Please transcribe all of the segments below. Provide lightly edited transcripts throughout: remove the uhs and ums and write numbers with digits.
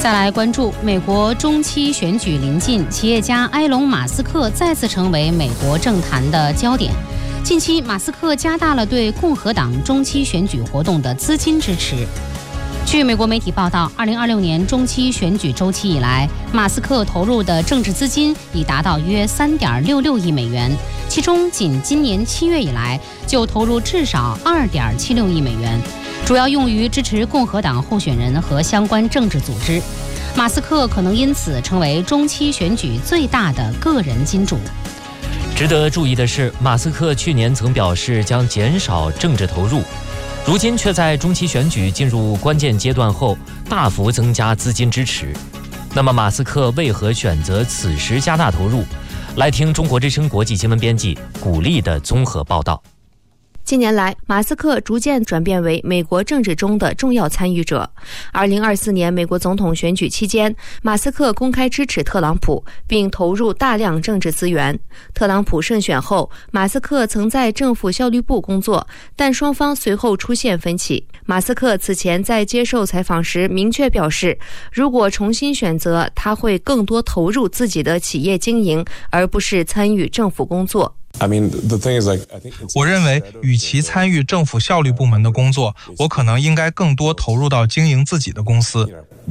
再来关注美国中期选举临近，企业家埃隆·马斯克再次成为美国政坛的焦点。近期，马斯克加大了对共和党中期选举活动的资金支持。据美国媒体报道，2026年中期选举周期以来，马斯克投入的政治资金已达到约3.66亿美元，其中仅今年7月以来就投入至少2.76亿美元，主要用于支持共和党候选人和相关政治组织。马斯克可能因此成为中期选举最大的个人金主。 值得注意的是，马斯克去年曾表示将减少政治投入，如今却在中期选举进入关键阶段后大幅增加资金支持。那么马斯克为何选择此时加大投入？来听中国之声国际新闻编辑古丽的综合报道。 近年来，马斯克逐渐转变为美国政治中的重要参与者。2024年美国总统选举期间，马斯克公开支持特朗普，并投入大量政治资源。特朗普胜选后，马斯克曾在政府效率部工作，但双方随后出现分歧。马斯克此前在接受采访时明确表示，如果重新选择，他会更多投入自己的企业经营，而不是参与政府工作。 我认为与其参与政府效率部门的工作，我可能应该更多投入到经营自己的公司。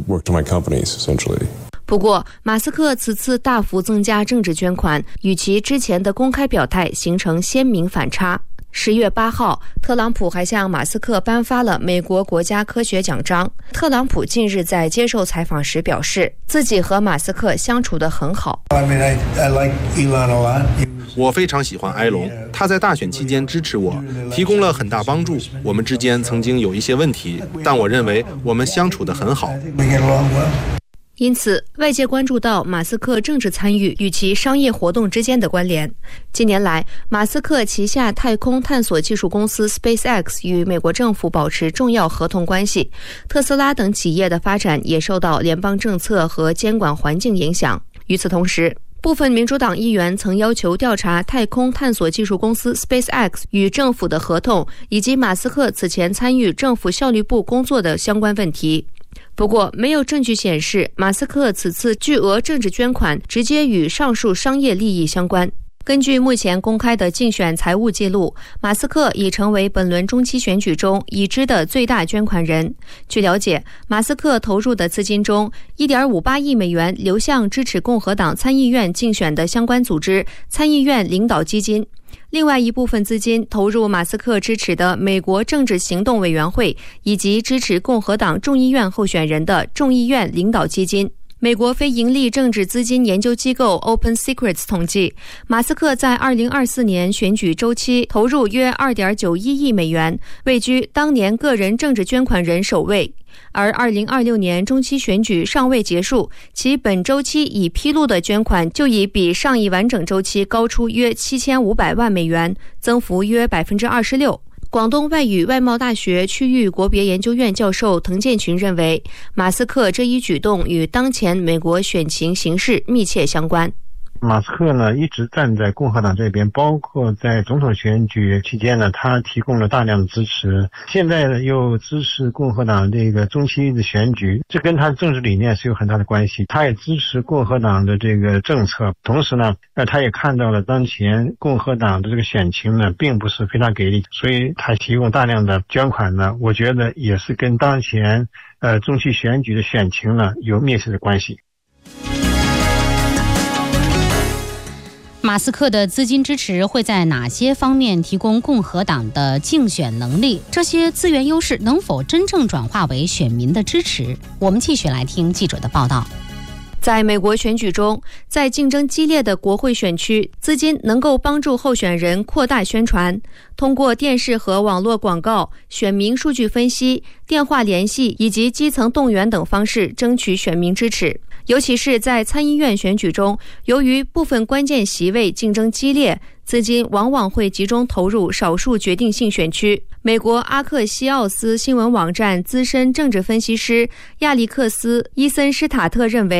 不过，马斯克此次大幅增加政治捐款，与其之前的公开表态形成鲜明反差。10月8号，特朗普还向马斯克颁发了美国国家科学奖章。特朗普近日在接受采访时表示，自己和马斯克相处得很好。 我非常喜欢埃隆，他在大选期间支持我，提供了很大帮助。我们之间曾经有一些问题，但我认为我们相处得很好。 因此，外界关注到马斯克政治参与与其商业活动之间的关联。近年来，马斯克旗下太空探索技术公司 SpaceX 与美国政府保持重要合同关系，特斯拉等企业的发展也受到联邦政策和监管环境影响。与此同时，部分民主党议员曾要求调查太空探索技术公司 SpaceX 与政府的合同，以及马斯克此前参与政府效率部工作的相关问题。不过，没有证据显示马斯克此次巨额政治捐款直接与上述商业利益相关。根据目前公开的竞选财务记录，马斯克已成为本轮中期选举中已知的最大捐款人。据了解，马斯克投入的资金中 1.58 亿美元流向支持共和党参议院竞选的相关组织参议院领导基金，另外一部分资金投入马斯克支持的美国政治行动委员会以及支持共和党众议院候选人的众议院领导基金。美国非营利政治资金研究机构 Open Secrets 统计，马斯克在2024年选举周期投入约 2.91 亿美元，位居当年个人政治捐款人首位。而2026年中期选举尚未结束，其本周期已披露的捐款就已比上一完整周期高出约7500万美元，增幅约 26%。广东外语外贸大学区域国别研究院教授滕建群认为，马斯克这一举动与当前美国选情形势密切相关。 马斯克呢一直站在共和党这边，包括在总统选举期间呢，他提供了大量的支持。现在呢又支持共和党这个中期的选举，这跟他的政治理念是有很大的关系。他也支持共和党的这个政策，同时呢，他也看到了当前共和党的这个选情呢并不是非常给力，所以他提供大量的捐款呢，我觉得也是跟当前中期选举的选情呢有密切的关系。 马斯克的资金支持会在哪些方面提供共和党的竞选能力？这些资源优势能否真正转化为选民的支持？我们继续来听记者的报道。 在美国选举中，在竞争激烈的国会选区，资金能够帮助候选人扩大宣传，通过电视和网络广告、选民数据分析、电话联系以及基层动员等方式争取选民支持。尤其是在参议院选举中，由于部分关键席位竞争激烈，资金往往会集中投入少数决定性选区。美国阿克西奥斯新闻网站资深政治分析师亚历克斯·伊森施塔特认为，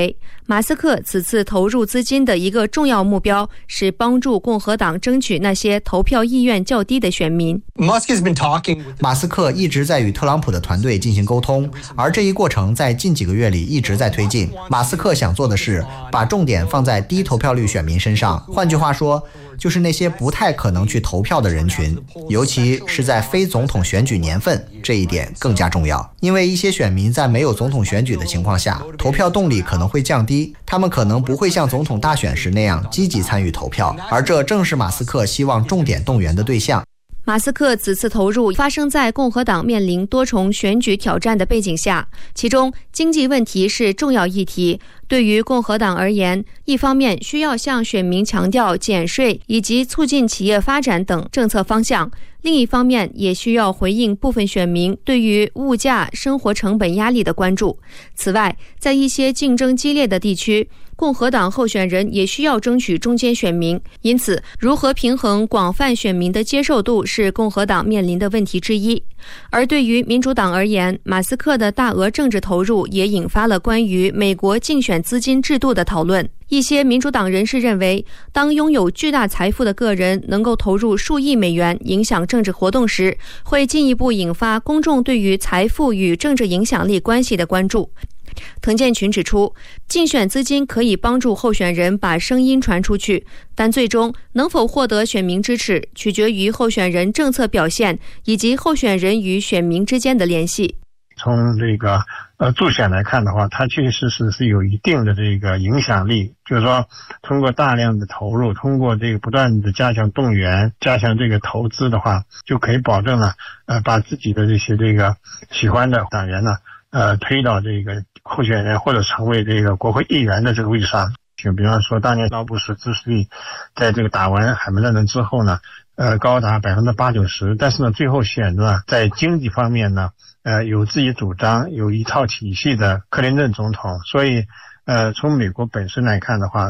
马斯克此次投入资金的一个重要目标是帮助共和党争取那些投票意愿较低的选民。 马斯克一直在与特朗普的团队进行沟通，而这一过程在近几个月里一直在推进。马斯克想做的是把重点放在低投票率选民身上，换句话说，就是那些不太可能去投票的人群，尤其是在非总统选举年份，这一点更加重要。因为一些选民在没有总统选举的情况下，投票动力可能会降低，他们可能不会像总统大选时那样积极参与投票，而这正是马斯克希望重点动员的对象。 马斯克此次投入发生在共和党面临多重选举挑战的背景下，其中经济问题是重要议题。对于共和党而言，一方面需要向选民强调减税以及促进企业发展等政策方向，另一方面也需要回应部分选民对于物价、生活成本压力的关注。此外，在一些竞争激烈的地区，共和党候选人也需要争取中间选民，因此如何平衡广泛选民的接受度是共和党面临的问题之一。而对于民主党而言，马斯克的大额政治投入也引发了关于美国竞选资金制度的讨论。一些民主党人士认为，当拥有巨大财富的个人能够投入数亿美元影响政治活动时，会进一步引发公众对于财富与政治影响力关系的关注。滕建群指出，竞选资金可以帮助候选人把声音传出去，但最终能否获得选民支持，取决于候选人政策表现以及候选人与选民之间的联系。 从这个助选来看的话，它确实是有一定的这个影响力，就是说通过大量的投入，通过这个不断的加强动员，加强这个投资的话，就可以保证了把自己的这些这个喜欢的党员呢推到这个候选人或者成为这个国会议员的这个位置上。就比方说当年老布什支持率在这个打完海门战争之后呢高达80%-90%，但是呢最后选择在经济方面呢有自己主张，有一套体系的克林顿总统。所以从美国本身来看的话，